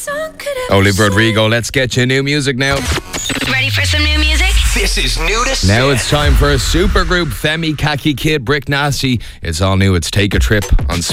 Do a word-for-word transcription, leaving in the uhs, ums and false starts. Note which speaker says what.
Speaker 1: Olivia Rodrigo, let's get you new music now.
Speaker 2: Ready for some new music?
Speaker 3: This is new to
Speaker 1: Now it's time for a supergroup. Femi, Kaki Kid, Brick Nasty. It's all new. It's Take a Trip on